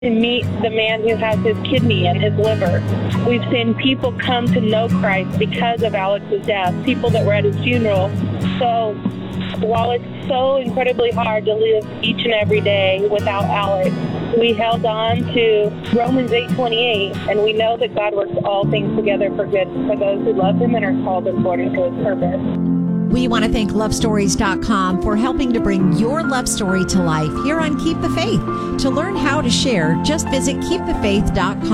to meet the man who has his kidney and his liver. We've seen people come to know Christ because of Alex's death, people that were at his funeral. So while it's so incredibly hard to live each and every day without Alex, we held on to Romans 8:28, and we know that God works all things together for good for those who love him and are called according to his purpose. We want to thank lovestories.com for helping to bring your love story to life here on Keep the Faith. To learn how to share, just visit keepthefaith.com.